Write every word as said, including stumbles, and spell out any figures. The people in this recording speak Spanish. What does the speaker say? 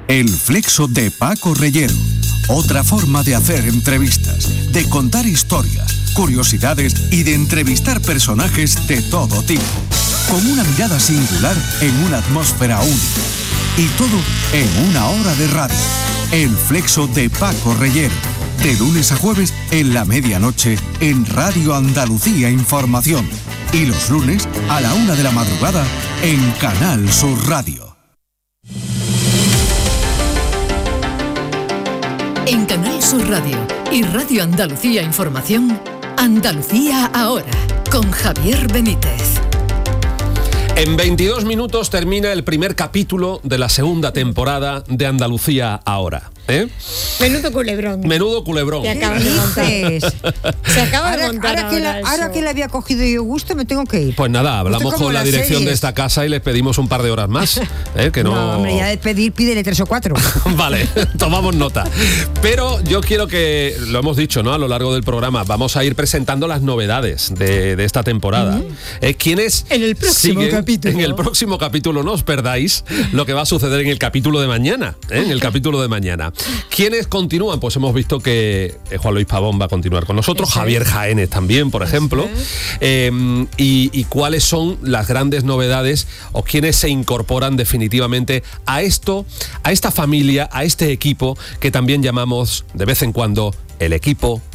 El Flexo de Paco Reyero. Otra forma de hacer entrevistas, de contar historias, curiosidades y de entrevistar personajes de todo tipo. Con una mirada singular en una atmósfera única. Y todo en una hora de radio. El Flexo de Paco Reyero. De lunes a jueves en la medianoche en Radio Andalucía Información. Y los lunes a la una de la madrugada en Canal Sur Radio. En Canal Sur Radio y Radio Andalucía Información, Andalucía Ahora, con Javier Benítez. En veintidós minutos termina el primer capítulo de la segunda temporada de Andalucía Ahora. ¿Eh? Menudo culebrón. Menudo culebrón. Se acaba de montar. Se acaba ahora, de montar ahora, que la, ahora que le había cogido yo gusto, me tengo que ir. Pues nada, hablamos con la dirección series. de esta casa y les pedimos un par de horas más. ¿eh? Que no... no, hombre, ya de pedir, pídele tres o cuatro. Vale, tomamos nota. Pero yo quiero que, lo hemos dicho, ¿no? A lo largo del programa, vamos a ir presentando las novedades de, de esta temporada. Mm. Eh, ¿Quiénes en el próximo siguen? capítulo. En el próximo capítulo, no os perdáis lo que va a suceder en el capítulo de mañana. ¿eh? En el capítulo de mañana. ¿Quiénes continúan? Pues hemos visto que Juan Luis Pavón va a continuar con nosotros, Eso Javier Jaénez también, por ejemplo. Eh, y, y cuáles son las grandes novedades o quiénes se incorporan definitivamente a esto, a esta familia, a este equipo que también llamamos de vez en cuando el equipo